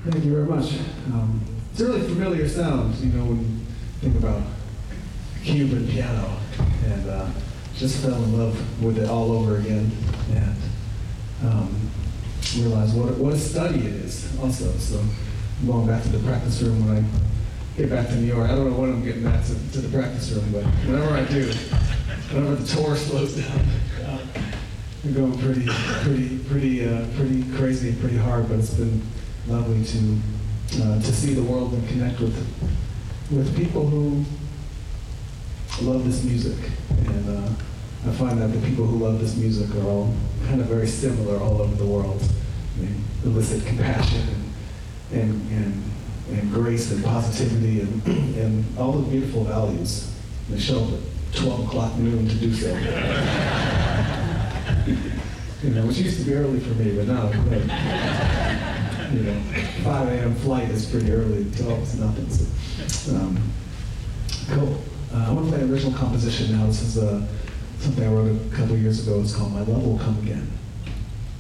Thank you very much. It's a really familiar sound, you know, when you think about Cuban piano, and just fell in love with it all over again, and realized what a study it is also. So I'm going back to the practice room when I get back to New York. I don't know when I'm getting back to the practice room, but whenever I do, whenever the tour slows down, we're going pretty crazy, pretty hard. But it's been lovely to see the world and connect with people who love this music, and I find that the people who love this music are all kind of very similar all over the world. They elicit compassion and grace and positivity and all the beautiful values. They show up at 12 o'clock noon to do so. You know, which used to be early for me, but now, you know, 5 a.m. flight is pretty early. 12 is nothing. So, cool. I want to play an original composition now. This is something I wrote a couple years ago. It's called My Love Will Come Again.